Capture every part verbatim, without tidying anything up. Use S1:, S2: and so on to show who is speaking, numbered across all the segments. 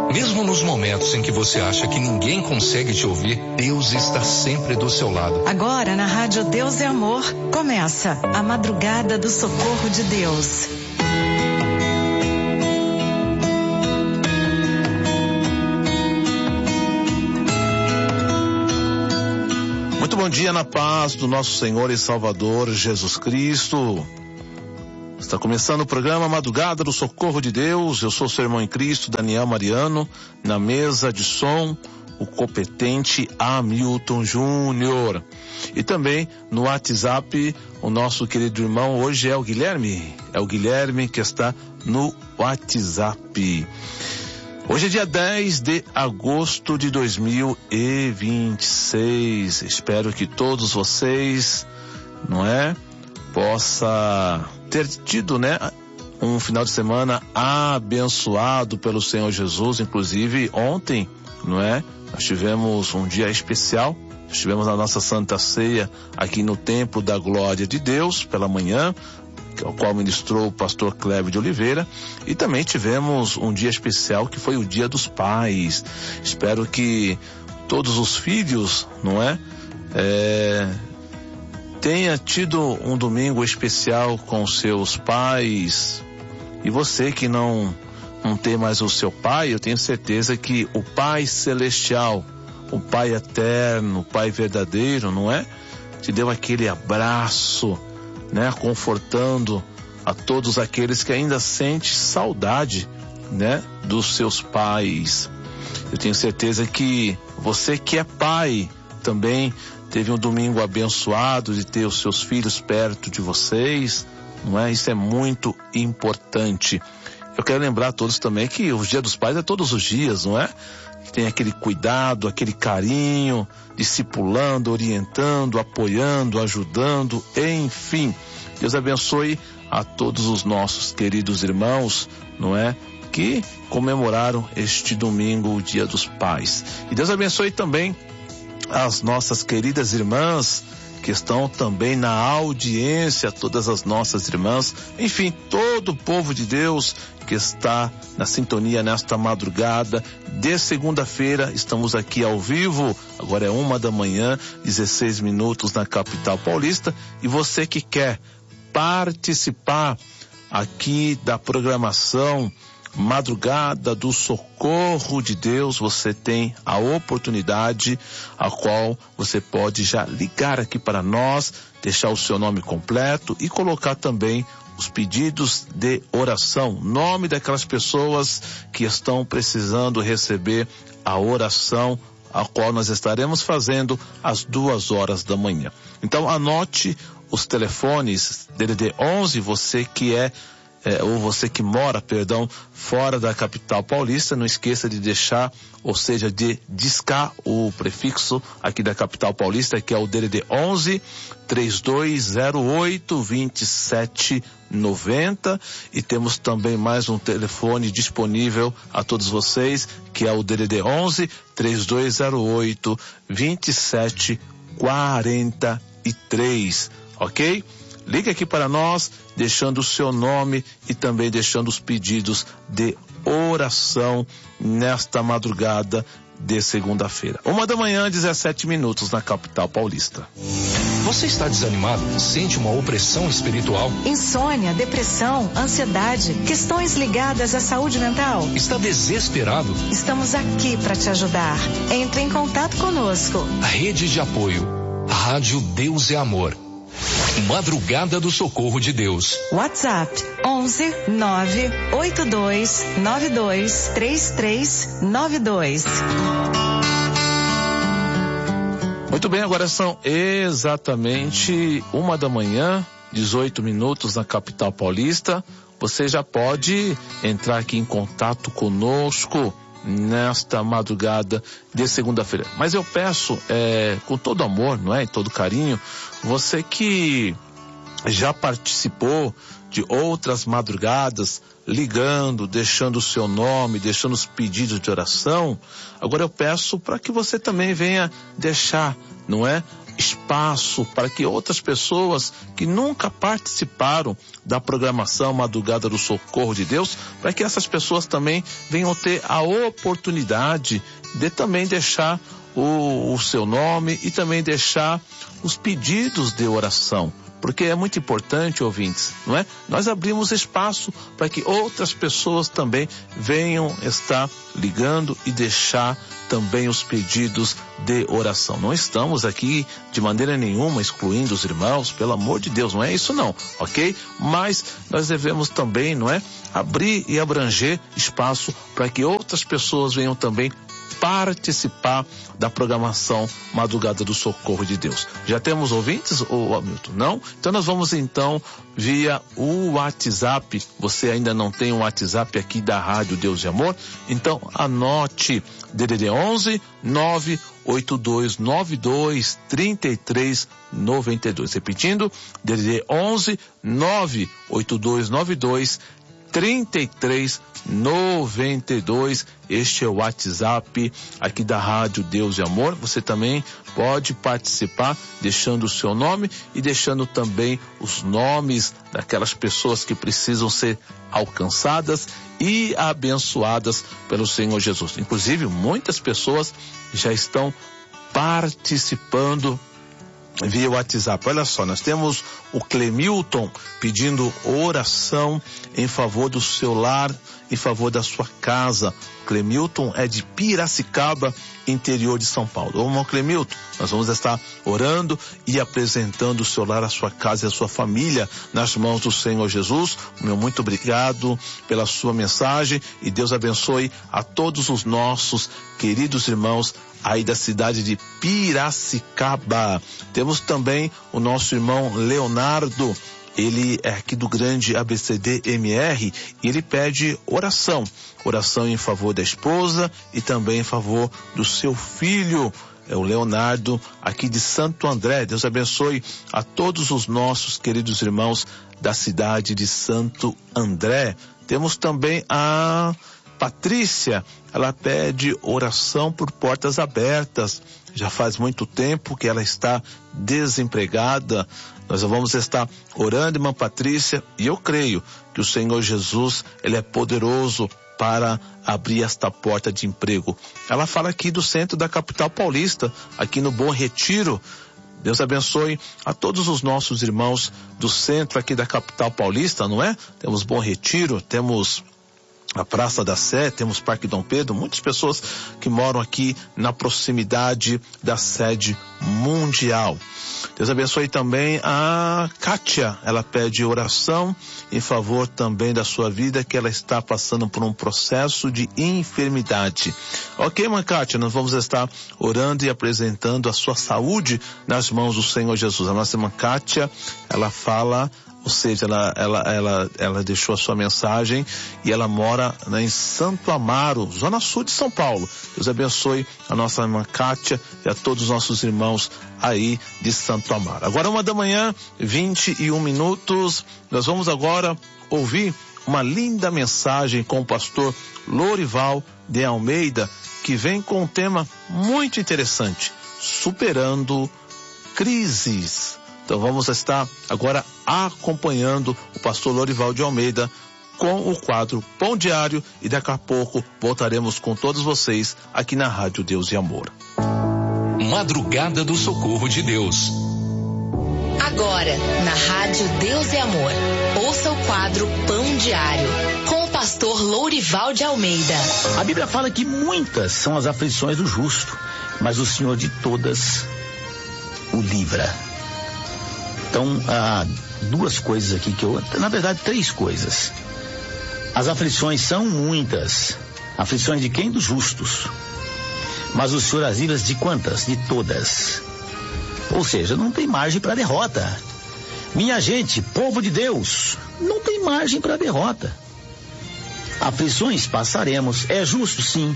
S1: Mesmo nos momentos em que você acha que ninguém consegue te ouvir, Deus está sempre do seu lado.
S2: Agora na Rádio Deus é Amor, começa a Madrugada do Socorro de Deus.
S3: Muito bom dia na paz do nosso Senhor e Salvador Jesus Cristo. Está começando o programa Madrugada do Socorro de Deus. Eu sou seu irmão em Cristo, Daniel Mariano. Na mesa de som, o competente Hamilton Júnior. E também no WhatsApp, o nosso querido irmão hoje é o Guilherme. É o Guilherme que está no WhatsApp. Hoje é dia dez de agosto de dois mil e vinte e seis. Espero que todos vocês, não é, possa ter tido, né, um final de semana abençoado pelo Senhor Jesus. Inclusive ontem, não é, nós tivemos um dia especial. Estivemos na nossa Santa Ceia aqui no Templo da Glória de Deus pela manhã, ao qual ministrou o pastor Cléber de Oliveira, e também tivemos um dia especial que foi o Dia dos Pais. Espero que todos os filhos, não é, é tenha tido um domingo especial com seus pais. E você que não, não tem mais o seu pai, eu tenho certeza que o Pai Celestial, o Pai Eterno, o Pai Verdadeiro, não é? Te deu aquele abraço, né? Confortando a todos aqueles que ainda sentem saudade, né? Dos seus pais. Eu tenho certeza que você que é pai também teve um domingo abençoado de ter os seus filhos perto de vocês, não é? Isso é muito importante. Eu quero lembrar a todos também que o Dia dos Pais é todos os dias, não é? Tem aquele cuidado, aquele carinho, discipulando, orientando, apoiando, ajudando, enfim. Deus abençoe a todos os nossos queridos irmãos, não é? Que comemoraram este domingo, o Dia dos Pais. E Deus abençoe também as nossas queridas irmãs que estão também na audiência, todas as nossas irmãs, enfim, todo o povo de Deus que está na sintonia nesta madrugada de segunda-feira. Estamos aqui ao vivo, agora é uma da manhã, dezesseis minutos na capital paulista, e você que quer participar aqui da programação Madrugada do Socorro de Deus, você tem a oportunidade a qual você pode já ligar aqui para nós, deixar o seu nome completo e colocar também os pedidos de oração, nome daquelas pessoas que estão precisando receber a oração, a qual nós estaremos fazendo às duas horas da manhã. Então anote os telefones D D D onze, você que é É, ou você que mora, perdão, fora da capital paulista, não esqueça de deixar, ou seja, de discar o prefixo aqui da capital paulista, que é o D D D onze, três dois zero oito, dois sete nove zero, e temos também mais um telefone disponível a todos vocês, que é o D D D onze, três dois zero oito, dois sete quatro três, ok? Ligue aqui para nós, deixando o seu nome e também deixando os pedidos de oração nesta madrugada de segunda-feira. Uma da manhã, dezessete minutos na capital paulista.
S1: Você está desanimado? Sente uma opressão espiritual?
S2: Insônia, depressão, ansiedade, questões ligadas à saúde mental?
S1: Está desesperado?
S2: Estamos aqui para te ajudar. Entre em contato conosco.
S1: A rede de apoio. A Rádio Deus é Amor. Madrugada do Socorro de Deus.
S2: WhatsApp onze nove oito dois nove dois três três nove dois.
S3: Muito bem, agora são exatamente uma da manhã, dezoito minutos na capital paulista. Você já pode entrar aqui em contato conosco nesta madrugada de segunda-feira. Mas eu peço, é, com todo amor, não é? E todo carinho, você que já participou de outras madrugadas, ligando, deixando o seu nome, deixando os pedidos de oração, agora eu peço para que você também venha deixar, não é? Espaço para que outras pessoas que nunca participaram da programação Madrugada do Socorro de Deus, para que essas pessoas também venham ter a oportunidade de também deixar o, o seu nome e também deixar os pedidos de oração. Porque é muito importante, ouvintes, não é? Nós abrimos espaço para que outras pessoas também venham estar ligando e deixar também os pedidos de oração. Não estamos aqui de maneira nenhuma excluindo os irmãos, pelo amor de Deus, não é isso não, ok? Mas nós devemos também, não é? Abrir e abranger espaço para que outras pessoas venham também participar da programação Madrugada do Socorro de Deus. Já temos ouvintes, ou Hamilton? Não? Então nós vamos então via o WhatsApp. Você ainda não tem um WhatsApp aqui da Rádio Deus de Amor? Então anote D D D onze nove oito dois nove dois três três nove dois. Repetindo, D D D onze nove oito dois nove dois três três nove dois. Este é o WhatsApp aqui da Rádio Deus e Amor. Você também pode participar deixando o seu nome e deixando também os nomes daquelas pessoas que precisam ser alcançadas e abençoadas pelo Senhor Jesus. Inclusive, muitas pessoas já estão participando via WhatsApp. Olha só, nós temos o Clemilton pedindo oração em favor do seu lar, em favor da sua casa. Clemilton é de Piracicaba, interior de São Paulo. Ô, irmão Clemilton, nós vamos estar orando e apresentando o seu lar, a sua casa e a sua família nas mãos do Senhor Jesus. Meu muito obrigado pela sua mensagem e Deus abençoe a todos os nossos queridos irmãos aí da cidade de Piracicaba. Temos também o nosso irmão Leonardo. Ele é aqui do grande A B C D M R e ele pede oração. Oração em favor da esposa e também em favor do seu filho. É o Leonardo, aqui de Santo André. Deus abençoe a todos os nossos queridos irmãos da cidade de Santo André. Temos também a Patrícia. Ela pede oração por portas abertas. Já faz muito tempo que ela está desempregada. Nós vamos estar orando, irmã Patrícia, e eu creio que o Senhor Jesus, ele é poderoso para abrir esta porta de emprego. Ela fala aqui do centro da capital paulista, aqui no Bom Retiro. Deus abençoe a todos os nossos irmãos do centro aqui da capital paulista, não é? Temos Bom Retiro, temos a Praça da Sé, temos Parque Dom Pedro, muitas pessoas que moram aqui na proximidade da sede mundial. Deus abençoe também a Kátia, ela pede oração em favor também da sua vida, que ela está passando por um processo de enfermidade. Ok, irmã Kátia, nós vamos estar orando e apresentando a sua saúde nas mãos do Senhor Jesus. A nossa irmã Kátia, ela fala, ou seja, ela, ela, ela, ela deixou a sua mensagem e ela mora, né, em Santo Amaro, zona sul de São Paulo. Deus abençoe a nossa irmã Kátia e a todos os nossos irmãos aí de Santo Amaro. Agora uma da manhã, vinte e um minutos, nós vamos agora ouvir uma linda mensagem com o pastor Lorival de Almeida, que vem com um tema muito interessante, superando crises. Então vamos estar agora acompanhando o pastor Lorival de Almeida com o quadro Pão Diário e daqui a pouco voltaremos com todos vocês aqui na Rádio Deus e Amor.
S1: Madrugada do Socorro de Deus.
S4: Agora, na Rádio Deus e Amor, ouça o quadro Pão Diário com o pastor Lorival de Almeida.
S5: A Bíblia fala que muitas são as aflições do justo, mas o Senhor de todas o livra. Então, há duas coisas aqui que eu... Na verdade, três coisas. As aflições são muitas. Aflições de quem? Dos justos. Mas o Senhor as livra de quantas? De todas. Ou seja, não tem margem para derrota. Minha gente, povo de Deus, não tem margem para derrota. Aflições passaremos. É justo, sim.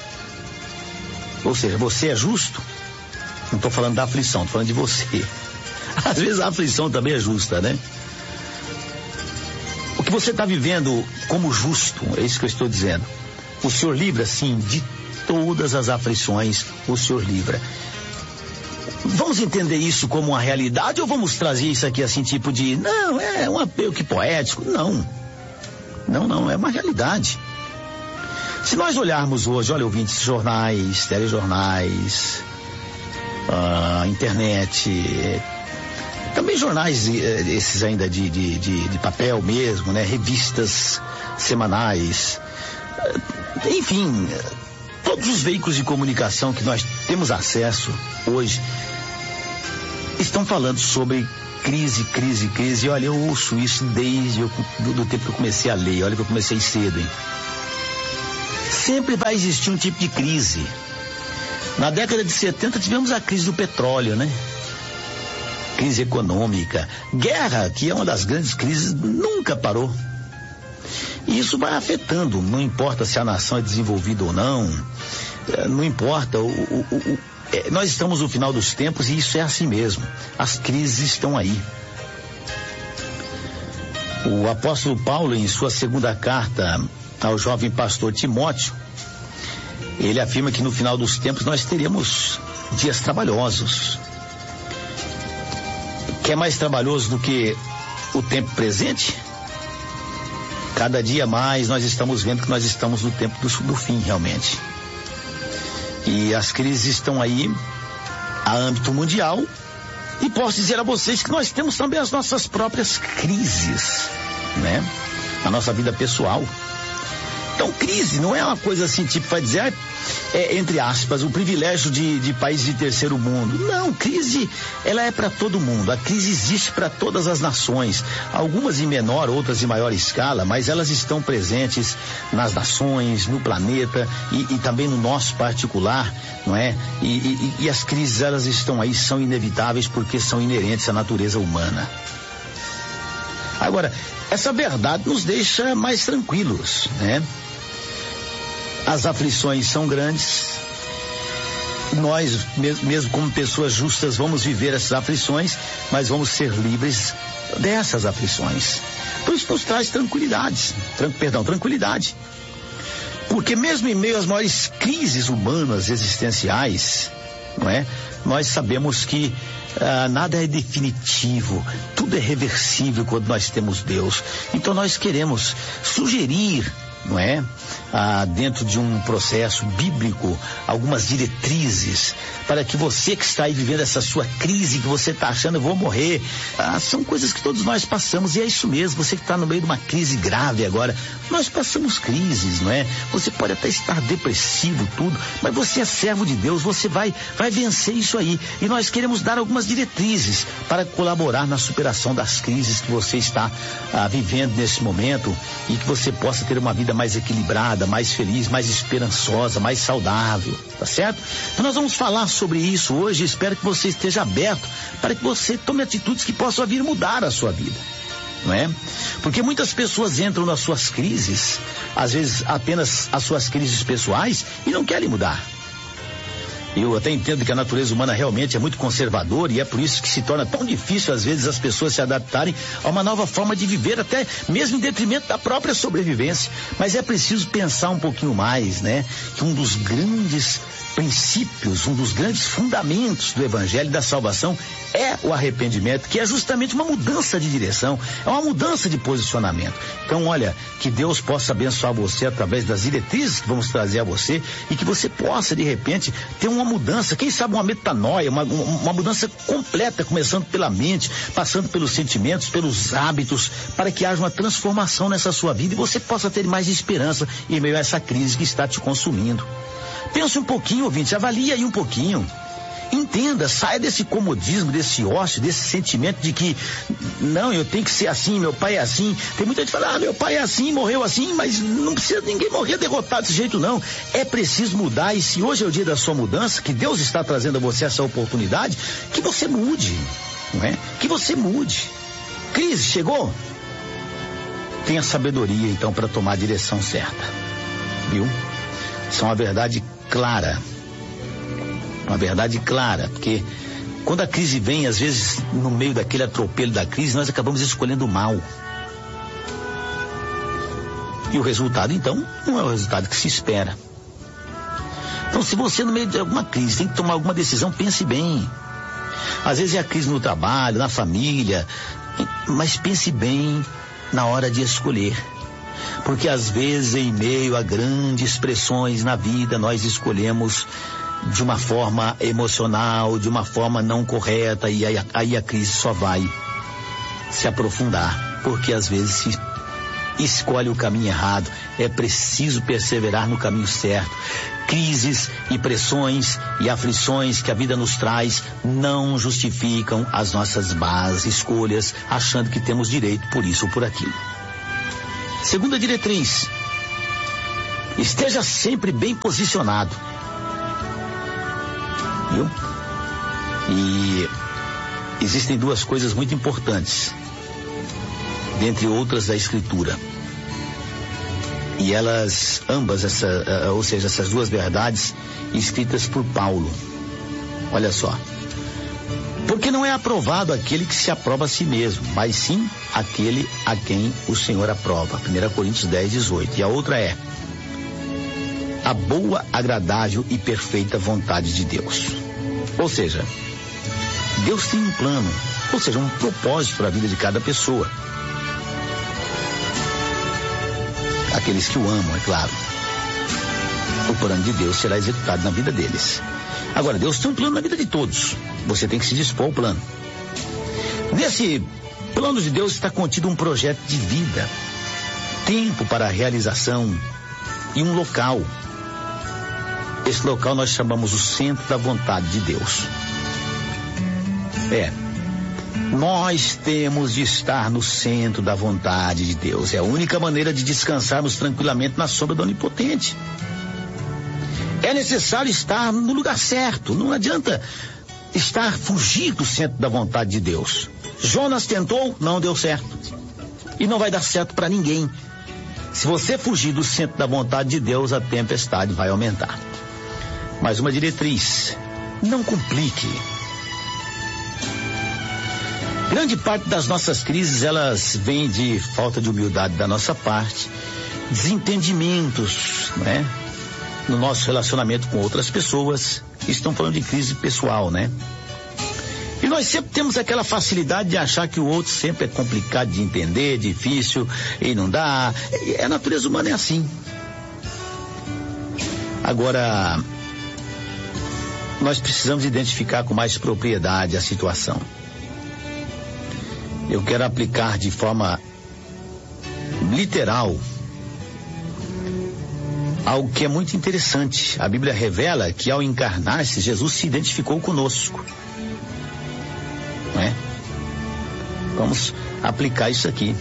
S5: Ou seja, você é justo? Não estou falando da aflição, estou falando de você. Às vezes a aflição também é justa, né? que você está vivendo como justo, é isso que eu estou dizendo. O Senhor livra, sim, de todas as aflições, o Senhor livra. Vamos entender isso como uma realidade ou vamos trazer isso aqui assim, tipo de, não, é um apelo que poético? Não. Não, não, é uma realidade. Se nós olharmos hoje, olha, ouvintes, jornais, telejornais, uh, internet, também jornais esses ainda de, de, de, de papel mesmo, né? Revistas semanais, enfim, todos os veículos de comunicação que nós temos acesso hoje estão falando sobre crise, crise, crise. E olha, eu ouço isso desde o do, do tempo que eu comecei a ler. Olha que eu comecei cedo, hein? Sempre vai existir um tipo de crise. Na década de setenta tivemos a crise do petróleo, né? Crise econômica. Guerra, que é uma das grandes crises, nunca parou. E isso vai afetando, não importa se a nação é desenvolvida ou não, não importa, o, o, o, é, nós estamos no final dos tempos e isso é assim mesmo. As crises estão aí. O apóstolo Paulo, em sua segunda carta ao jovem pastor Timóteo, ele afirma que no final dos tempos nós teremos dias trabalhosos. Que é mais trabalhoso do que o tempo presente? Cada dia mais nós estamos vendo que nós estamos no tempo do, do fim, realmente. E as crises estão aí a âmbito mundial. E posso dizer a vocês que nós temos também as nossas próprias crises, né? Na nossa vida pessoal. Então, crise não é uma coisa assim, tipo, vai dizer, é, entre aspas, o privilégio de, de países de terceiro mundo. Não, crise, ela é para todo mundo. A crise existe para todas as nações. Algumas em menor, outras em maior escala, mas elas estão presentes nas nações, no planeta e, e também no nosso particular, não é? E, e, e as crises, elas estão aí, são inevitáveis porque são inerentes à natureza humana. Agora, essa verdade nos deixa mais tranquilos, né? As aflições são grandes. Nós, mesmo como pessoas justas, vamos viver essas aflições, mas vamos ser livres dessas aflições. Por isso nos traz tranquilidade, tran- perdão, tranquilidade. Porque mesmo em meio às maiores crises humanas existenciais, não é? Nós sabemos que ah, nada é definitivo, tudo é reversível quando nós temos Deus. Então nós queremos sugerir, não é? Ah, dentro de um processo bíblico, algumas diretrizes para que você que está aí vivendo essa sua crise, que você está achando, eu vou morrer, ah, são coisas que todos nós passamos e é isso mesmo. Você que está no meio de uma crise grave agora, nós passamos crises, não é? Você pode até estar depressivo, tudo, mas você é servo de Deus, você vai, vai vencer isso aí. E nós queremos dar algumas diretrizes para colaborar na superação das crises que você está ah, vivendo nesse momento e que você possa ter uma vida mais equilibrada, mais feliz, mais esperançosa, mais saudável, tá certo? Então nós vamos falar sobre isso hoje. Espero que você esteja aberto para que você tome atitudes que possam vir mudar a sua vida, não é? Porque muitas pessoas entram nas suas crises, às vezes apenas as suas crises pessoais, e não querem mudar. Eu até entendo que a natureza humana realmente é muito conservadora e é por isso que se torna tão difícil às vezes as pessoas se adaptarem a uma nova forma de viver, até mesmo em detrimento da própria sobrevivência. Mas é preciso pensar um pouquinho mais, né? Que um dos grandes princípios, um dos grandes fundamentos do evangelho da salvação é o arrependimento, que é justamente uma mudança de direção, é uma mudança de posicionamento. Então, olha, que Deus possa abençoar você através das diretrizes que vamos trazer a você e que você possa, de repente, ter uma mudança, quem sabe uma metanoia, uma, uma mudança completa, começando pela mente, passando pelos sentimentos, pelos hábitos, para que haja uma transformação nessa sua vida e você possa ter mais esperança em meio a essa crise que está te consumindo. Pense um pouquinho, ouvinte, avalie aí um pouquinho. Entenda, saia desse comodismo, desse ócio, desse sentimento de que não, eu tenho que ser assim, meu pai é assim. Tem muita gente que fala, ah, meu pai é assim, morreu assim, mas não precisa ninguém morrer derrotado desse jeito, não. É preciso mudar, e se hoje é o dia da sua mudança, que Deus está trazendo a você essa oportunidade, que você mude, não é? Que você mude. Crise chegou? Tenha sabedoria, então, para tomar a direção certa, viu? Isso é uma verdade clara. Uma verdade clara, porque quando a crise vem, às vezes, no meio daquele atropelo da crise, nós acabamos escolhendo o mal. E o resultado, então, não é o resultado que se espera. Então, se você no meio de alguma crise tem que tomar alguma decisão, pense bem. Às vezes é a crise no trabalho, na família, mas pense bem na hora de escolher. Porque às vezes, em meio a grandes pressões na vida, nós escolhemos de uma forma emocional, de uma forma não correta, e aí, aí a crise só vai se aprofundar. Porque às vezes se escolhe o caminho errado. É preciso perseverar no caminho certo. Crises e pressões e aflições que a vida nos traz não justificam as nossas más escolhas, achando que temos direito por isso ou por aquilo. Segunda diretriz: esteja sempre bem posicionado. Viu? E existem duas coisas muito importantes, dentre outras da Escritura. E elas, ambas, essa, ou seja, essas duas verdades, escritas por Paulo. Olha só. Porque não é aprovado aquele que se aprova a si mesmo, mas sim aquele a quem o Senhor aprova. primeira Coríntios dez, dezoito. E a outra é: a boa, agradável e perfeita vontade de Deus. Ou seja, Deus tem um plano, ou seja, um propósito para a vida de cada pessoa. Aqueles que o amam, é claro. O plano de Deus será executado na vida deles. Agora, Deus tem um plano na vida de todos. Você tem que se dispor ao plano. Nesse plano de Deus está contido um projeto de vida, tempo para a realização e um local. Esse local nós chamamos o centro da vontade de Deus. É. Nós temos de estar no centro da vontade de Deus. É a única maneira de descansarmos tranquilamente na sombra do Onipotente. É necessário estar no lugar certo. Não adianta estar fugir do centro da vontade de Deus. Jonas tentou, não deu certo. E não vai dar certo para ninguém. Se você fugir do centro da vontade de Deus, a tempestade vai aumentar. Mais uma diretriz: não complique. Grande parte das nossas crises, elas vêm de falta de humildade da nossa parte, desentendimentos, né? No nosso relacionamento com outras pessoas. Estão falando de crise pessoal, né? E nós sempre temos aquela facilidade de achar que o outro sempre é complicado de entender, difícil, e não dá. A natureza humana é assim. Agora, nós precisamos identificar com mais propriedade a situação. Eu quero aplicar de forma literal algo que é muito interessante. A Bíblia revela que ao encarnar-se, Jesus se identificou conosco. Não é? Vamos aplicar isso aqui.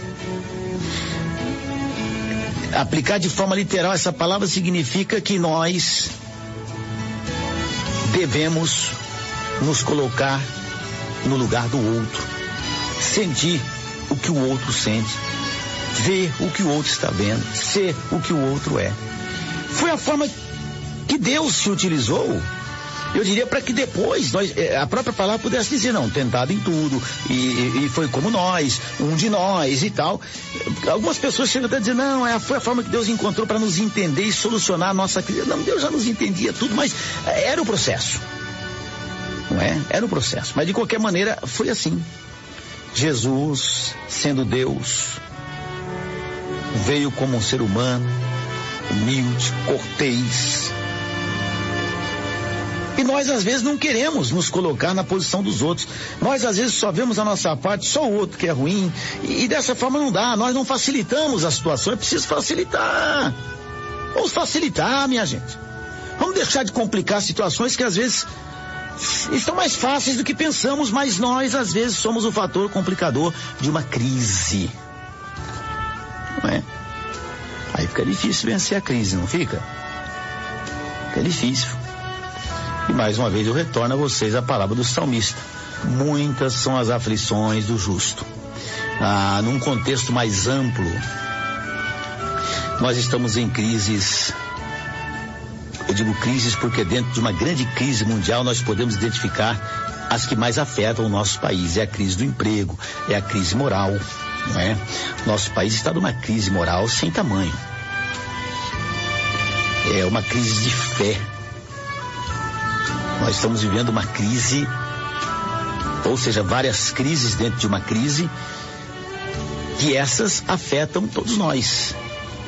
S5: Aplicar de forma literal essa palavra significa que nós devemos nos colocar no lugar do outro. Sentir o que o outro sente, ver o que o outro está vendo, ser o que o outro é. Foi a forma que Deus se utilizou, eu diria, para que depois nós, a própria palavra pudesse dizer, não, tentado em tudo, e, e foi como nós, um de nós e tal. Algumas pessoas chegam até a dizer, não, é, foi a forma que Deus encontrou para nos entender e solucionar a nossa crise. Não, Deus já nos entendia tudo, mas era o processo. Não é? Era o processo. Mas de qualquer maneira, foi assim. Jesus, sendo Deus, veio como um ser humano, humilde, cortês. E nós às vezes não queremos nos colocar na posição dos outros. Nós às vezes só vemos a nossa parte, só o outro que é ruim. E, e dessa forma não dá, nós não facilitamos a situação, é preciso facilitar. Vamos facilitar, minha gente. Vamos deixar de complicar situações que às vezes estão mais fáceis do que pensamos, mas nós às vezes somos o fator complicador de uma crise. Não é? Aí fica difícil vencer a crise, não fica? Fica difícil. E mais uma vez eu retorno a vocês a palavra do salmista. Muitas são as aflições do justo. Ah, num contexto mais amplo, nós estamos em crises. Eu digo crises porque dentro de uma grande crise mundial nós podemos identificar as que mais afetam o nosso país. É a crise do emprego, é a crise moral, não é? Nosso país está numa crise moral sem tamanho. É uma crise de fé. Nós estamos vivendo uma crise, ou seja, várias crises dentro de uma crise, que essas afetam todos nós.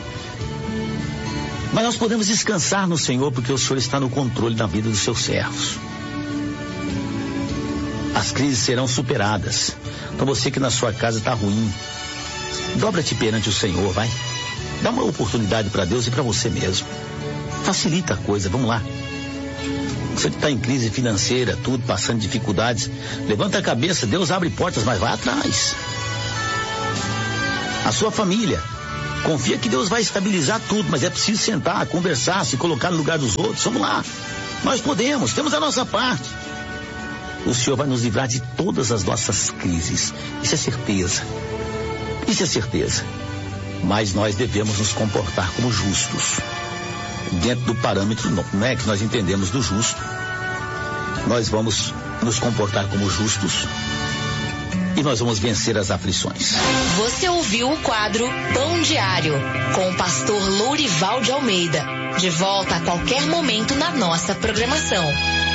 S5: Mas nós podemos descansar no Senhor, porque o Senhor está no controle da vida dos seus servos. As crises serão superadas. Então você que na sua casa está ruim, dobra-te perante o Senhor, vai. Dá uma oportunidade para Deus e para você mesmo. Facilita a coisa, vamos lá. Você que está em crise financeira, tudo, passando dificuldades, levanta a cabeça, Deus abre portas, mas vai atrás. A sua família, confia que Deus vai estabilizar tudo, mas é preciso sentar, conversar, se colocar no lugar dos outros. Vamos lá. Nós podemos, temos a nossa parte. O Senhor vai nos livrar de todas as nossas crises. Isso é certeza. Isso é certeza. Mas nós devemos nos comportar como justos. Dentro do parâmetro, não é, que nós entendemos do justo. Nós vamos nos comportar como justos. E nós vamos vencer as aflições.
S4: Você ouviu o quadro Pão Diário, com o pastor Lourival de Almeida. De volta a qualquer momento na nossa programação.